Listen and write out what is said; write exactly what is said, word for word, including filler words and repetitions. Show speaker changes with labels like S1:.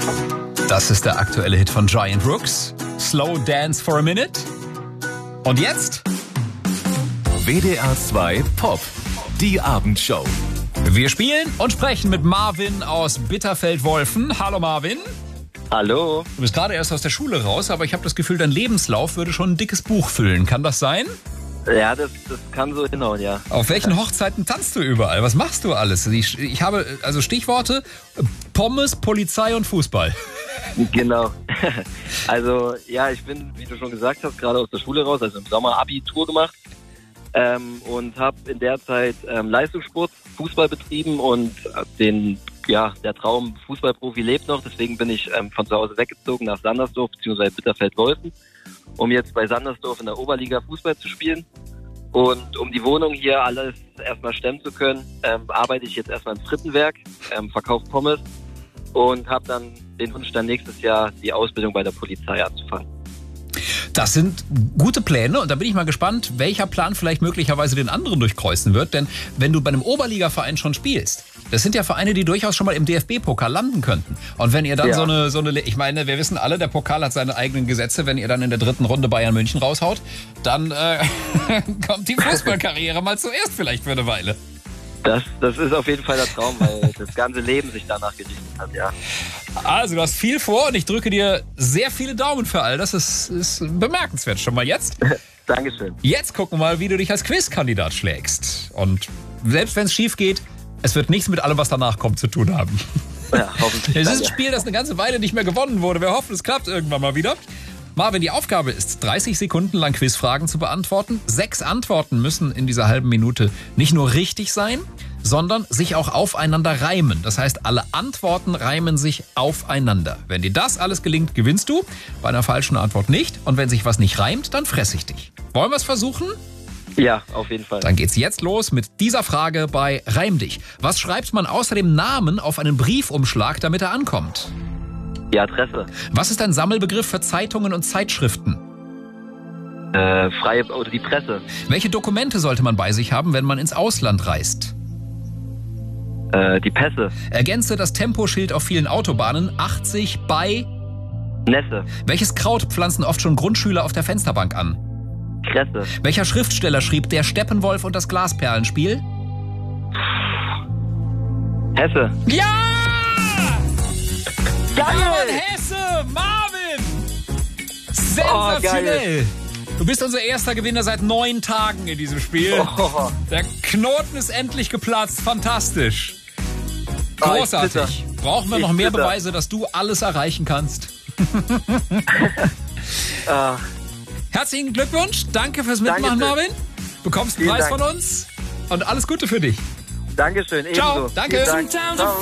S1: Das ist der aktuelle Hit von Giant Rooks. Slow Dance for a Minute. Und jetzt?
S2: W D R zwei Pop. Die Abendshow.
S1: Wir spielen und sprechen mit Marvin aus Bitterfeld-Wolfen. Hallo Marvin.
S3: Hallo.
S1: Du bist gerade erst aus der Schule raus, aber ich habe das Gefühl, dein Lebenslauf würde schon ein dickes Buch füllen. Kann das sein?
S3: Ja, das, das kann so hinhauen, ja.
S1: Auf welchen Hochzeiten tanzt du überall? Was machst du alles? Ich, ich habe also Stichworte: Pommes, Polizei und Fußball.
S3: Genau. Also ja, ich bin, wie du schon gesagt hast, gerade aus der Schule raus, also im Sommer Abitur gemacht ähm, und habe in der Zeit ähm, Leistungssport, Fußball betrieben und den, ja, der Traum Fußballprofi lebt noch. Deswegen bin ich ähm, von zu Hause weggezogen nach Sandersdorf bzw. Bitterfeld-Wolfen, um jetzt bei Sandersdorf in der Oberliga Fußball zu spielen. Und um die Wohnung hier alles erstmal stemmen zu können, ähm, arbeite ich jetzt erstmal im Frittenwerk, ähm, verkaufe Pommes und habe dann den Wunsch, dann nächstes Jahr die Ausbildung bei der Polizei anzufangen.
S1: Das sind gute Pläne und da bin ich mal gespannt, welcher Plan vielleicht möglicherweise den anderen durchkreuzen wird. Denn wenn du bei einem Oberligaverein schon spielst, das sind ja Vereine, die durchaus schon mal im D F B-Pokal landen könnten. Und wenn ihr dann
S3: ja.
S1: so eine, so eine, ich meine, wir wissen alle, der Pokal hat seine eigenen Gesetze. Wenn ihr dann in der dritten Runde Bayern München raushaut, dann äh, kommt die Fußballkarriere mal zuerst vielleicht für eine Weile.
S3: Das, das ist auf jeden Fall der Traum, weil das ganze Leben sich danach gerichtet hat, ja.
S1: Also du hast viel vor und ich drücke dir sehr viele Daumen für all das. Das ist bemerkenswert schon mal jetzt.
S3: Dankeschön.
S1: Jetzt gucken wir mal, wie du dich als Quizkandidat schlägst. Und selbst wenn es schief geht, es wird nichts mit allem, was danach kommt, zu tun haben.
S3: Ja, hoffentlich.
S1: Es ist ein Spiel, das eine ganze Weile nicht mehr gewonnen wurde. Wir hoffen, es klappt irgendwann mal wieder. Marvin, die Aufgabe ist, dreißig Sekunden lang Quizfragen zu beantworten. Sechs Antworten müssen in dieser halben Minute nicht nur richtig sein, sondern sich auch aufeinander reimen. Das heißt, alle Antworten reimen sich aufeinander. Wenn dir das alles gelingt, gewinnst du. Bei einer falschen Antwort nicht. Und wenn sich was nicht reimt, dann fress ich dich. Wollen wir es versuchen?
S3: Ja, auf jeden Fall.
S1: Dann geht's jetzt los mit dieser Frage bei Reim dich. Was schreibt man außer dem Namen auf einen Briefumschlag, damit er ankommt?
S3: Die Adresse.
S1: Was ist ein Sammelbegriff für Zeitungen und Zeitschriften?
S3: Äh, freie, oder die Presse.
S1: Welche Dokumente sollte man bei sich haben, wenn man ins Ausland reist?
S3: Äh, die Pässe.
S1: Ergänze das Temposchild auf vielen Autobahnen. achtzig bei...
S3: Nässe.
S1: Welches Kraut pflanzen oft schon Grundschüler auf der Fensterbank an?
S3: Kresse.
S1: Welcher Schriftsteller schrieb Der Steppenwolf und das Glasperlenspiel?
S3: Hesse.
S1: Ja!
S3: Geil!
S1: Marvin Hesse! Marvin! Sensationell!
S3: Oh,
S1: du bist unser erster Gewinner seit neun Tagen in diesem Spiel.
S3: Oh.
S1: Der Knoten ist endlich geplatzt. Fantastisch.
S3: Oh,
S1: Großartig. Brauchen wir
S3: ich
S1: noch mehr
S3: zitter.
S1: Beweise, dass du alles erreichen kannst?
S3: Ah,
S1: Herzlichen Glückwunsch. Danke fürs Mitmachen,
S3: Dankeschön.
S1: Marvin. Bekommst einen
S3: Vielen
S1: Preis
S3: Dank.
S1: von uns. Und alles Gute für dich.
S3: Dankeschön.
S1: Ciao.
S3: Ebenso.
S1: Danke.
S3: Vielen Dank. Ciao.